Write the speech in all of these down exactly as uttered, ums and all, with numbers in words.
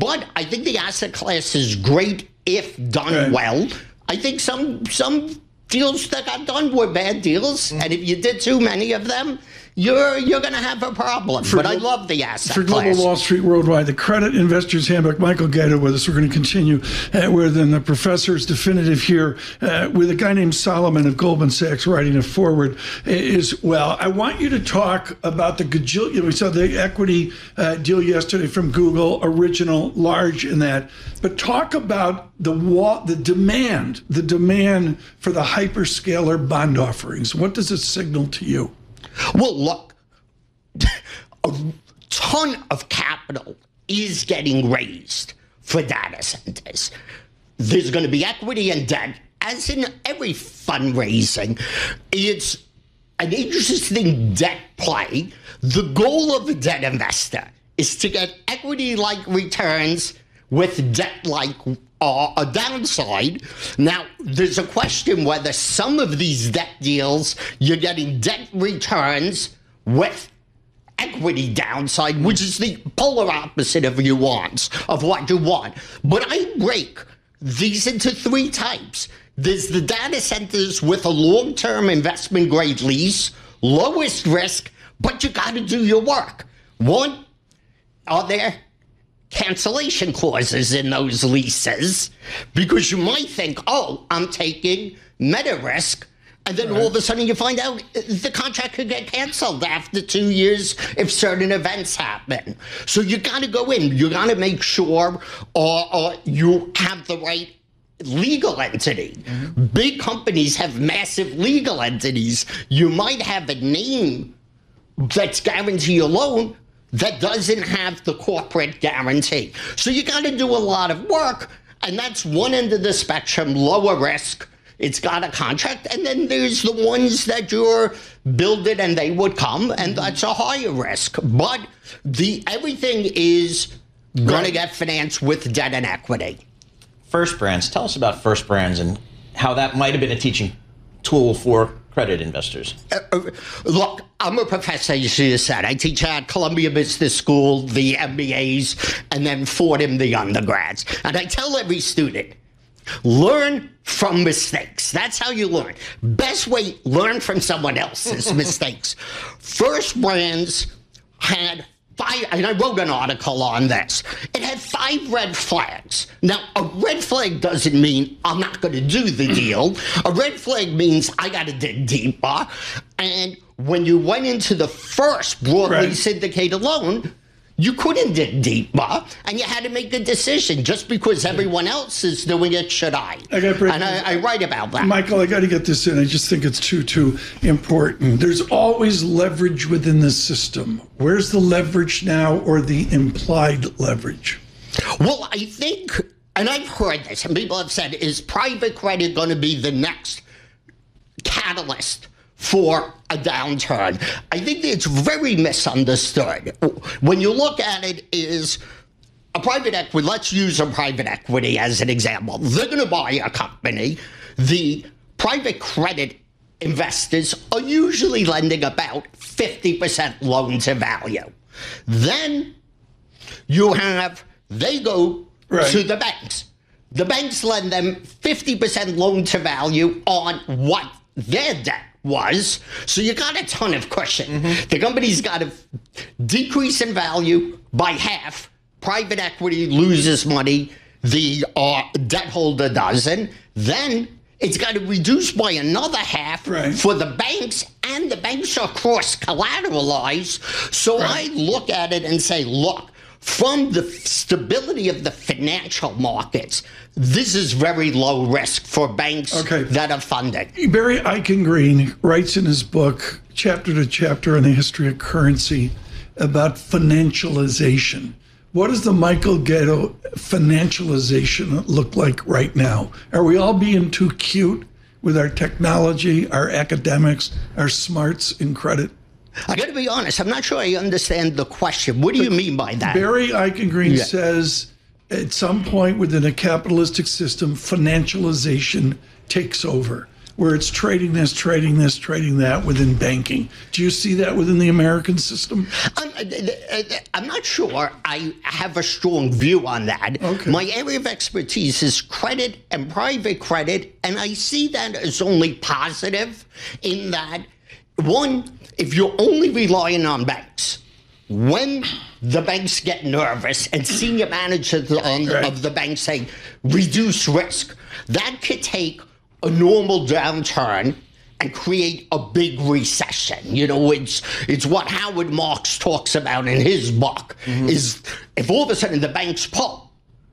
But I think the asset class is great if done right. well. I think some some deals that got done were bad deals, mm-hmm. and if you did too many of them, you're you're going to have a problem. For but I love the asset for class. For Global Wall Street Worldwide, the Credit Investors Handbook, Michael Gaydo with us. We're going to continue uh, with and the professor's definitive here uh, with a guy named Solomon of Goldman Sachs writing a forward as well. I want you to talk about the gajillion. We saw the equity uh, deal yesterday from Google, original, large in that. But talk about the wall, the demand, the demand for the hyperscaler bond offerings. What does it signal to you? Well, look, a ton of capital is getting raised for data centers. There's going to be equity and debt, as in every fundraising. It's an interesting debt play. The goal of a debt investor is to get equity-like returns with debt-like uh, a downside. Now, there's a question whether some of these debt deals, you're getting debt returns with equity downside, which is the polar opposite of you want, of what you want. But I break these into three types. There's the data centers with a long-term investment grade lease, lowest risk, but you got to do your work. One, are there cancellation clauses in those leases? Because you might think, oh, I'm taking meta risk, and then right. all of a sudden you find out the contract could get canceled after two years if certain events happen. So you got to go in. You got to make sure uh, uh, you have the right legal entity. Mm-hmm. Big companies have massive legal entities. You might have a name that's guarantee a loan that doesn't have the corporate guarantee. So you got to do a lot of work, and that's one end of the spectrum, lower risk. It's got a contract, and then there's the ones that you're building and they would come, and that's a higher risk. But the everything is going right. to get financed with debt and equity. First Brands, tell us about First Brands and how that might have been a teaching tool for credit investors. Uh, uh, look, I'm a professor, as you said. I teach at Columbia Business School, the M B As, and then Fordham, the undergrads. And I tell every student, learn from mistakes. That's how you learn. Best way, learn from someone else's mistakes. First Brands had five, and I wrote an article on this. It had five red flags. Now, a red flag doesn't mean I'm not going to do the deal. A red flag means I got to dig deeper. And when you went into the first broadly right. syndicated loan, you couldn't dig deeper, and you had to make a decision. Just because everyone else is doing it, should I? I got break- and I, I write about that. Michael, I got to get this in. I just think it's too, too important. There's always leverage within the system. Where's the leverage now, or the implied leverage? Well, I think, and I've heard this, and people have said, is private credit going to be the next catalyst for a downturn? I think it's very misunderstood. When you look at it, is a private equity, let's use a private equity as an example. They're going to buy a company. The private credit investors are usually lending about fifty percent loan to value. Then you have, they go right. to the banks. The banks lend them fifty percent loan to value on what their debt was. So you got a ton of cushion. Mm-hmm. The company's got to decrease in value by half. Private equity loses money. The uh, debt holder doesn't. Then it's got to reduce by another half right. for the banks, and the banks are cross-collateralized. So right. I look at it and say, look, from the stability of the financial markets, this is very low risk for banks okay. that are funding. Barry Eichengreen writes in his book, chapter to chapter on the history of currency, about financialization. What does the Michael Gaydo financialization look like right now? Are we all being too cute with our technology, our academics, our smarts in credit? I got to be honest, I'm not sure I understand the question. What do but you mean by that? Barry Eichengreen yeah. says at some point within a capitalistic system, financialization takes over. where it's trading this, trading this, trading that within banking. Do you see that within the American system? I'm, I'm not sure I have a strong view on that. Okay. My area of expertise is credit and private credit, and I see that as only positive in that, one, if you're only relying on banks, when the banks get nervous and senior managers on, right. of the bank say, reduce risk, that could take a normal downturn and create a big recession. You know, it's it's what Howard Marks talks about in his book, mm-hmm. is if all of a sudden the banks pull,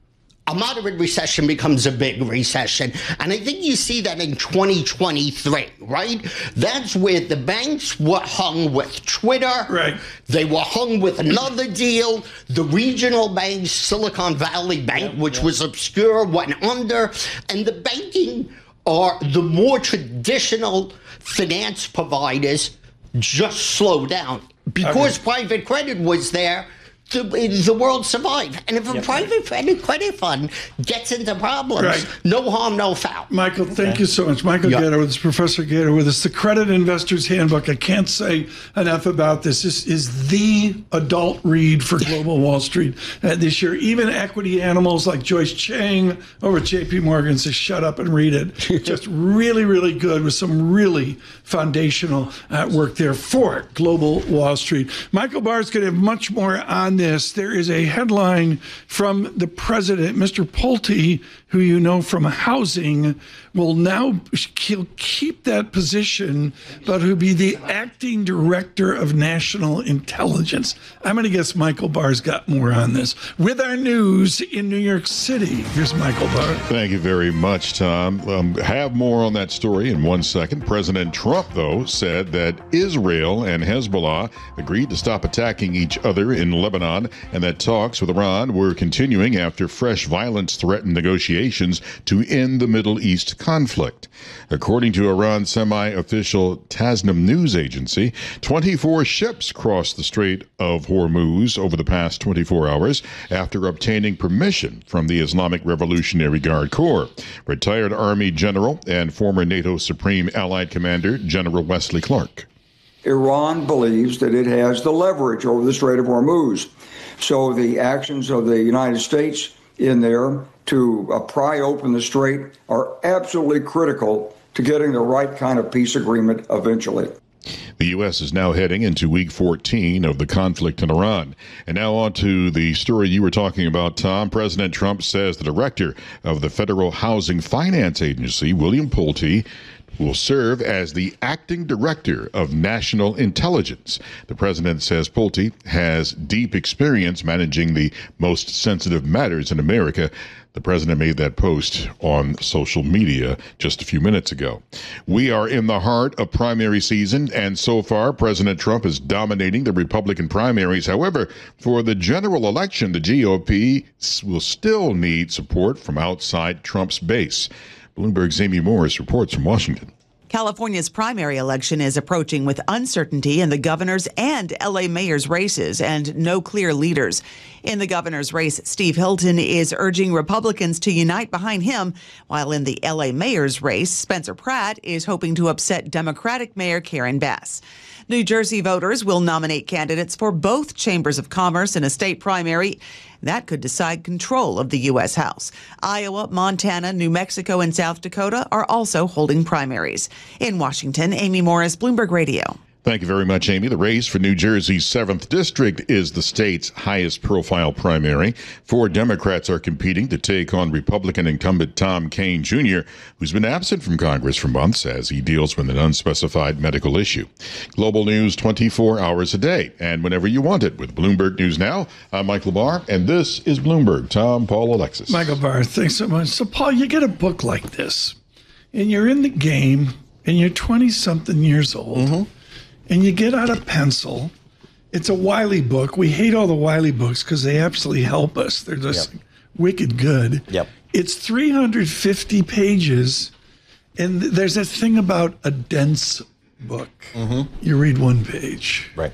a moderate recession becomes a big recession. And I think you see that in twenty twenty-three, right? That's where the banks were hung with Twitter. Right. They were hung with another deal. The regional banks, Silicon Valley Bank, yep, which yep. was obscure, went under. And the banking or the more traditional finance providers just slowed down. Because okay. private credit was there, the, the world survived. And if a yep. private credit, credit fund gets into problems, right. no harm, no foul. Michael, thank okay. you so much. Michael yep. Gator with us, Professor Gator with us. The Credit Investor's Handbook, I can't say enough about this. This is the adult read for Global Wall Street uh, this year. Even equity animals like Joyce Chang over at J P Morgan says, shut up and read it. Just really, really good with some really foundational uh, work there for Global Wall Street. Michael Barr is going to have much more on this. There is a headline from the president, Mister Pulte, who you know from housing, will now he'll keep that position, but who'll be the acting director of national intelligence. I'm going to guess Michael Barr's got more on this. With our news in New York City, here's Michael Barr. Thank you very much, Tom. Um, have more on that story in one second. President Trump, though, said that Israel and Hezbollah agreed to stop attacking each other in Lebanon, and that talks with Iran were continuing after fresh violence threatened negotiations to end the Middle East conflict. According to Iran's semi-official Tasnim news agency, twenty-four ships crossed the Strait of Hormuz over the past twenty-four hours after obtaining permission from the Islamic Revolutionary Guard Corps. Retired Army General and former NATO Supreme Allied Commander General Wesley Clark. Iran believes that it has the leverage over the Strait of Hormuz. So the actions of the United States in there to uh, pry open the strait are absolutely critical to getting the right kind of peace agreement eventually. The U S is now heading into week fourteen of the conflict in Iran. And now on to the story you were talking about, Tom. President Trump says the director of the Federal Housing Finance Agency, William Pulte, will serve as the acting director of national intelligence. The president says Pulte has deep experience managing the most sensitive matters in America. The president made that post on social media just a few minutes ago. We are in the heart of primary season, and so far, President Trump is dominating the Republican primaries. However, for the general election, the G O P will still need support from outside Trump's base. Bloomberg's Amy Morris reports from Washington. California's primary election is approaching with uncertainty in the governor's and L A mayor's races and no clear leaders. In the governor's race, Steve Hilton is urging Republicans to unite behind him, while in the L A mayor's race, Spencer Pratt is hoping to upset Democratic Mayor Karen Bass. New Jersey voters will nominate candidates for both chambers of commerce in a state primary. That could decide control of the U S House. Iowa, Montana, New Mexico, and South Dakota are also holding primaries. In Washington, Amy Morris, Bloomberg Radio. Thank you very much, Amy. The race for New Jersey's seventh District is the state's highest profile primary. Four Democrats are competing to take on Republican incumbent Tom Kean Junior, who's been absent from Congress for months as he deals with an unspecified medical issue. Global news twenty-four hours a day and whenever you want it with Bloomberg News Now. I'm Michael Barr, and this is Bloomberg. Tom, Paul, Alexis. Michael Barr, thanks so much. So, Paul, you get a book like this, and you're in the game, and you're twenty-something years old. Mm-hmm. And you get out a pencil. It's a Wiley book. We hate all the Wiley books because they absolutely help us. They're just yep. wicked good. Yep. It's three hundred fifty pages. And there's a thing about a dense book. Mm-hmm. You read one page. Right.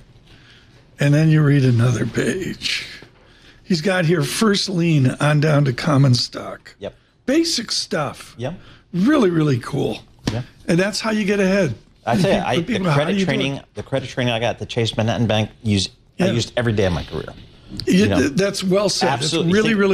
And then you read another page. He's got here first lien on down to common stock. Yep. Basic stuff. Yep. Really, really cool. Yeah. And that's how you get ahead. I tell you, Put I, the people, how do credit you do it? training, the credit training I got at the Chase Manhattan Bank, use I Yeah. used every day of my career. You- you know. That's well said. Absolutely. It's really, Think- really